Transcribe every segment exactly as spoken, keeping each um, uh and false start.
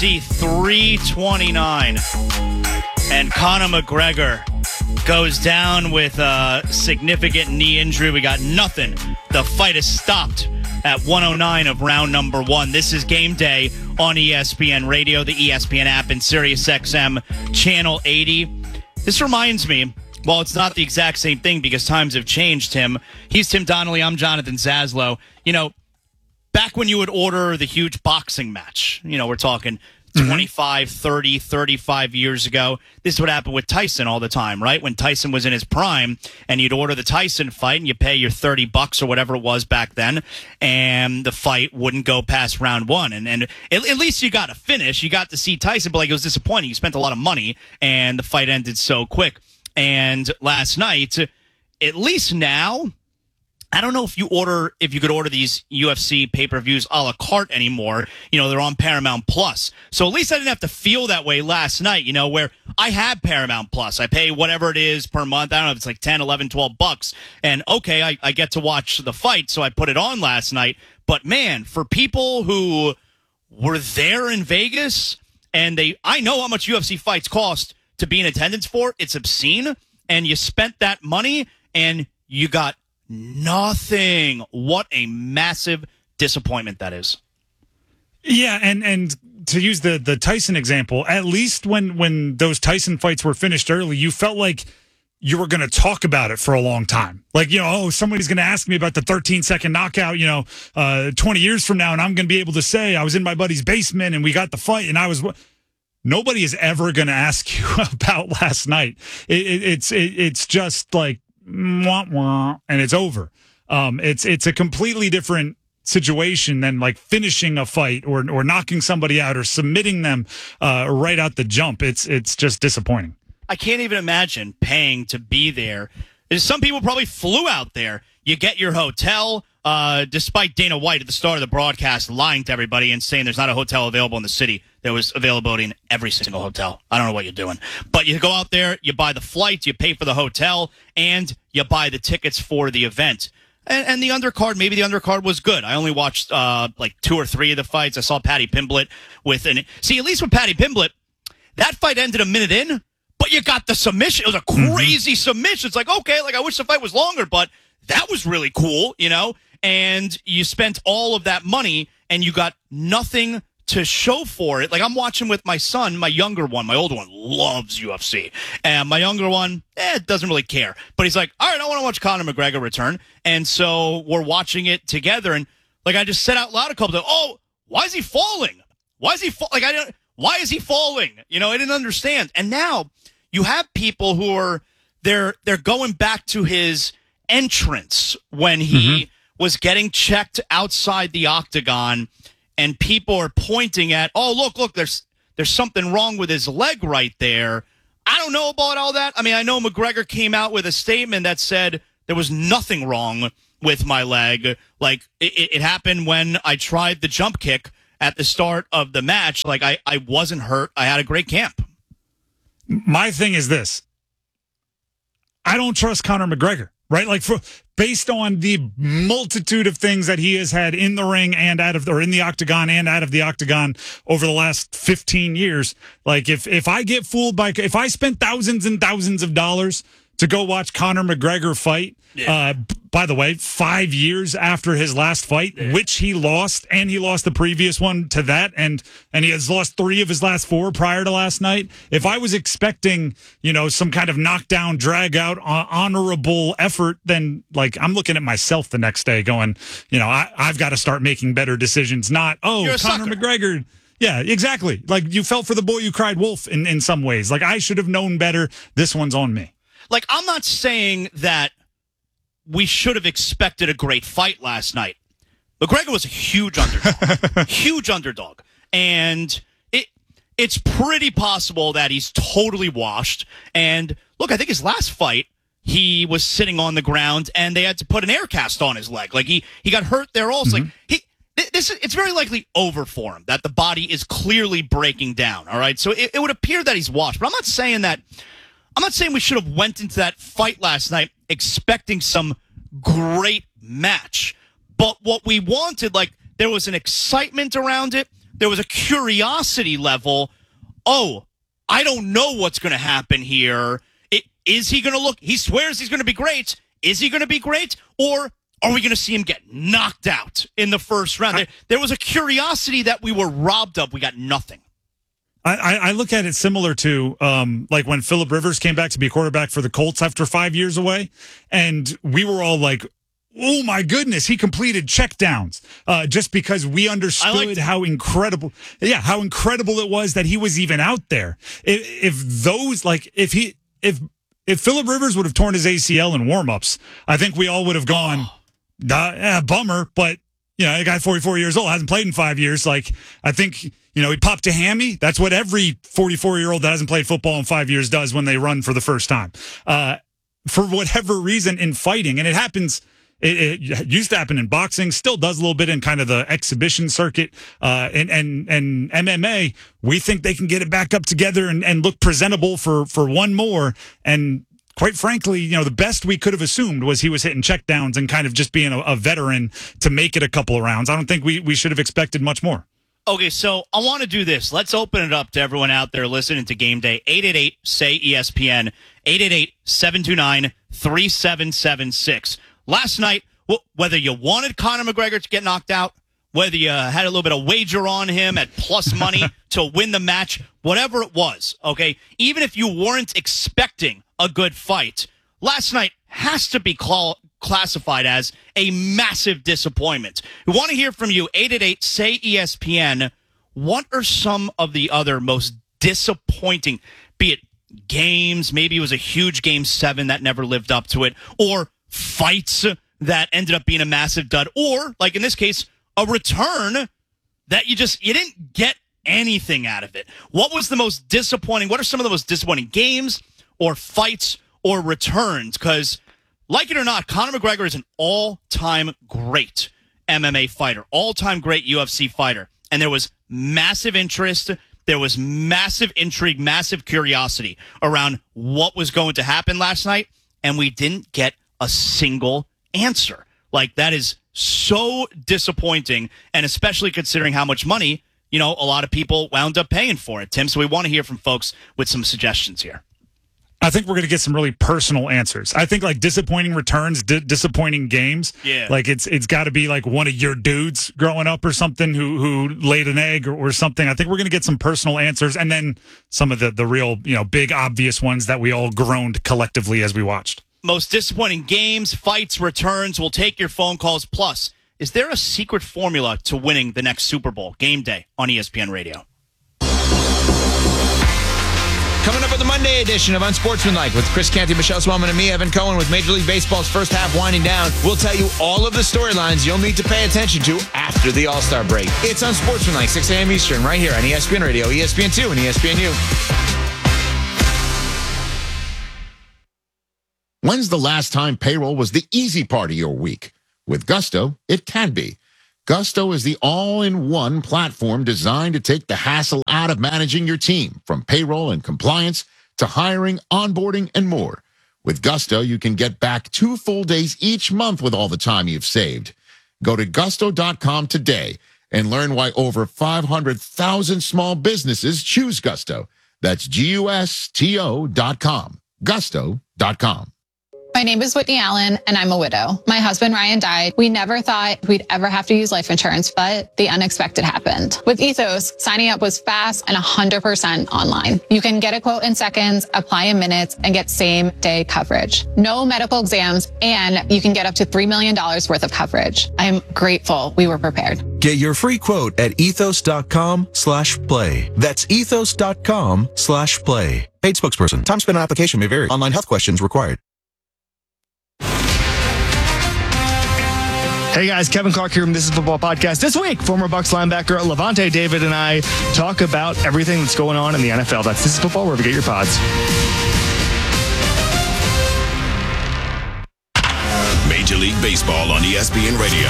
C three twenty-nine. And Conor McGregor goes down with a significant knee injury. We got nothing. The fight is stopped at one oh nine of round number one. This is Game Day on E S P N Radio, the E S P N app, and SiriusXM Channel eighty. This reminds me, well, it's not the exact same thing because times have changed, Tim. He's Tim Donnelly. I'm Jonathan Zaslow. You know, back when you would order the huge boxing match, you know, we're talking twenty-five, thirty, thirty-five years ago. This is what happened with Tyson all the time, right? When Tyson was in his prime and you'd order the Tyson fight and you pay your thirty bucks or whatever it was back then, and the fight wouldn't go past round one. And, and at, at least you got a finish. You got to see Tyson, but like it was disappointing. You spent a lot of money and the fight ended so quick. And last night, at least now, I don't know if you order if you could order these U F C pay-per-views a la carte anymore. You know, they're on Paramount Plus. So at least I didn't have to feel that way last night, you know, where I have Paramount Plus. I pay whatever it is per month. I don't know if it's like ten, eleven, twelve bucks. And okay, I, I get to watch the fight, so I put it on last night. But man, for people who were there in Vegas and they I know how much U F C fights cost to be in attendance for, it's obscene, and you spent that money and you got nothing. What a massive disappointment that is. Yeah, and and to use the the Tyson example, at least when when those Tyson fights were finished early, you felt like you were going to talk about it for a long time. Like, you know, oh, somebody's going to ask me about the thirteen second knockout, you know, uh, twenty years from now, and I'm going to be able to say I was in my buddy's basement and we got the fight and I was... Nobody is ever going to ask you about last night. It, it, it's it, it's just like, wah, wah, and it's over. Um, it's it's a completely different situation than like finishing a fight or or knocking somebody out or submitting them uh, right out the jump. It's it's just disappointing. I can't even imagine paying to be there. Some people probably flew out there. You get your hotel, uh, despite Dana White at the start of the broadcast lying to everybody and saying there's not a hotel available in the city. There was availability in every single hotel. I don't know what you're doing. But you go out there, you buy the flights, you pay for the hotel, and you buy the tickets for the event. And, and the undercard, maybe the undercard was good. I only watched uh, like two or three of the fights. I saw Paddy Pimblett with an... See, at least with Paddy Pimblett, that fight ended a minute in, but you got the submission. It was a crazy mm-hmm. submission. It's like, okay, like I wish the fight was longer, but that was really cool, you know? And you spent all of that money, and you got nothing to show for it. Like, I'm watching with my son, my younger one. My older one loves U F C. And my younger one, eh, doesn't really care. But he's like, all right, I want to watch Conor McGregor return. And so we're watching it together. And, like, I just said out loud a couple times, oh, why is he falling? Why is he fall- like I don't why is he falling? You know, I didn't understand. And now you have people who are they're they're going back to his entrance when he mm-hmm. was getting checked outside the octagon. And people are pointing at, oh, look, look, there's there's something wrong with his leg right there. I don't know about all that. I mean, I know McGregor came out with a statement that said there was nothing wrong with my leg. Like, it, it happened when I tried the jump kick at the start of the match. Like, I, I wasn't hurt. I had a great camp. My thing is this. I don't trust Conor McGregor. Right, like for based on the multitude of things that he has had in the ring and out of, or in the octagon and out of the octagon over the last fifteen years. Like if if I get fooled by, if I spent thousands and thousands of dollars to go watch Conor McGregor fight, yeah. uh, by the way, five years after his last fight, yeah. which he lost, and he lost the previous one to that, and and he has lost three of his last four prior to last night. If I was expecting, you know, some kind of knockdown, drag out, uh, honorable effort, then like I'm looking at myself the next day, going, you know, I, I've got to start making better decisions. Not oh, Conor McGregor. Yeah, exactly. Like you felt for the boy, you cried wolf in in some ways. Like I should have known better. This one's on me. Like, I'm not saying that we should have expected a great fight last night. McGregor was a huge underdog. huge underdog. And it it's pretty possible that he's totally washed. And, look, I think his last fight, he was sitting on the ground, and they had to put an air cast on his leg. Like, he, he got hurt there also. Mm-hmm. Like, he... This it's very likely over for him, that the body is clearly breaking down, all right? So it, it would appear that he's washed. But I'm not saying that... I'm not saying we should have went into that fight last night expecting some great match. But what we wanted, like, there was an excitement around it. there was a curiosity level. Oh, I don't know what's going to happen here. It, is he going to look? He swears he's going to be great. Is he going to be great? Or are we going to see him get knocked out in the first round? There, there was a curiosity that we were robbed of. We got nothing. I, I look at it similar to um, like when Phillip Rivers came back to be a quarterback for the Colts after five years away, and we were all like, oh my goodness, he completed checkdowns uh, just because we understood liked- how incredible, yeah, how incredible it was that he was even out there. If, if those, like, if he, if, if Phillip Rivers would have torn his A C L in warmups, I think we all would have gone, oh. eh, bummer, but, you know, a guy forty-four years old, hasn't played in five years. Like, I think, you know, he popped a hammy. That's what every forty-four-year-old that hasn't played football in five years does when they run for the first time. Uh, for whatever reason in fighting, and it happens, it, it used to happen in boxing, still does a little bit in kind of the exhibition circuit, uh, and, and, and M M A, we think they can get it back up together and, and look presentable for, for one more. And quite frankly, you know, the best we could have assumed was he was hitting checkdowns and kind of just being a, a veteran to make it a couple of rounds. I don't think we, we should have expected much more. Okay, so I want to do this. Let's open it up to everyone out there listening to Game Day. eight eight eight, S A Y, E S P N, eight eight eight, seven two nine, three seven seven six. Last night, whether you wanted Conor McGregor to get knocked out, whether you had a little bit of wager on him at plus money to win the match, whatever it was, okay, even if you weren't expecting a good fight, last night has to be call, classified as a massive disappointment. We want to hear from you, eight eight eight, S A Y, E S P N. What are some of the other most disappointing, be it games, maybe it was a huge game seven that never lived up to it, or fights that ended up being a massive dud, or, like in this case, a return that you just, you didn't get anything out of it. What was the most disappointing? What are some of the most disappointing games or fights or returns? Because, like it or not, Conor McGregor is an all-time great M M A fighter, all-time great U F C fighter. And there was massive interest, there was massive intrigue, massive curiosity around what was going to happen last night, and we didn't get a single answer. Like, that is so disappointing, and especially considering how much money, you know, a lot of people wound up paying for it, Tim. So we want to hear from folks with some suggestions here. I think we're going to get some really personal answers. I think like disappointing returns, di- disappointing games. Yeah. Like it's it's got to be like one of your dudes growing up or something who who laid an egg or, or something. I think we're going to get some personal answers, and then some of the the real, you know, big obvious ones that we all groaned collectively as we watched. Most disappointing games, fights, returns. We'll take your phone calls. Plus, is there a secret formula to winning the next Super Bowl? Game Day on E S P N Radio. Coming up with the Monday edition of Unsportsmanlike with Chris Canty, Michelle Swellman, and me, Evan Cohen, with Major League Baseball's first half winding down. We'll tell you all of the storylines you'll need to pay attention to after the All-Star break. It's Unsportsmanlike, six a.m. Eastern, right here on E S P N Radio, E S P N two, and E S P N U. When's the last time payroll was the easy part of your week? With Gusto, it can be. Gusto is the all-in-one platform designed to take the hassle out of managing your team, from payroll and compliance to hiring, onboarding, and more. With Gusto, you can get back two full days each month with all the time you've saved. Go to gusto dot com today and learn why over five hundred thousand small businesses choose Gusto. That's G U S T O dot com. gusto dot com. My name is Whitney Allen, and I'm a widow. My husband, Ryan, died. We never thought we'd ever have to use life insurance, but the unexpected happened. With Ethos, signing up was fast and one hundred percent online. You can get a quote in seconds, apply in minutes, and get same-day coverage. No medical exams, and you can get up to three million dollars worth of coverage. I'm grateful we were prepared. Get your free quote at ethos dot com slash play. That's ethos dot com slash play. Paid spokesperson. Time spent on application may vary. Online health questions required. Hey guys, Kevin Clark here from This Is Football Podcast. This week, former Bucs linebacker Levante David and I talk about everything that's going on in the N F L. That's This Is Football, wherever you get your pods. Major League Baseball on E S P N Radio.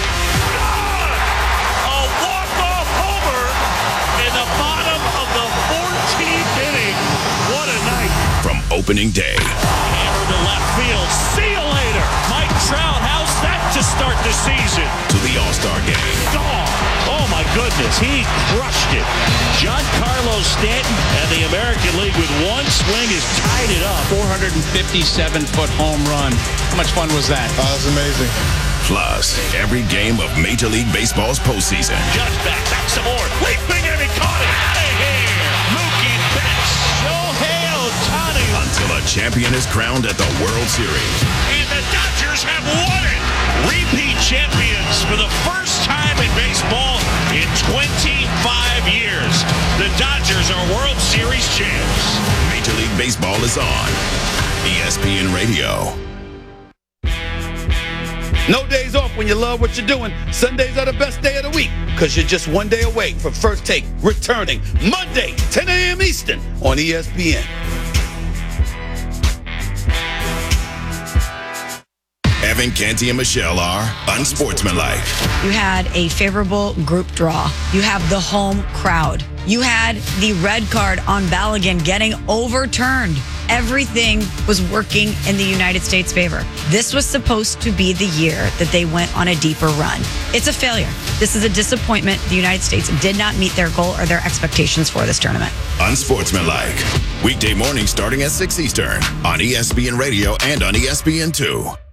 A walk-off homer in the bottom of the fourteenth inning. What a night. From opening day. Hammer to left field. See you later, Mike Trout, how's that to start the season? To the All-Star game. Oh, oh my goodness, he crushed it. Giancarlo Stanton and the American League with one swing has tied it up. four hundred fifty-seven foot home run. How much fun was that? Oh, it's amazing. Plus, every game of Major League Baseball's postseason. Judge back, back some more. Leaping and he caught it. Out of here. Mookie Betts. Shohei Ohtani. Until a champion is crowned at the World Series. And the Dodgers have won it. Repeat champions for the first time in baseball in twenty-five years. The Dodgers are World Series champs. Major League Baseball is on E S P N Radio. No days off when you love what you're doing. Sundays are the best day of the week because you're just one day away from First Take returning Monday, ten a.m. Eastern on E S P N. Evan, Canty, and Michelle are unsportsmanlike. You had a favorable group draw. You have the home crowd. You had the red card on Balogun getting overturned. Everything was working in the United States' favor. This was supposed to be the year that they went on a deeper run. It's a failure. This is a disappointment. The United States did not meet their goal or their expectations for this tournament. Unsportsmanlike. Weekday morning starting at six Eastern on E S P N Radio and on E S P N two.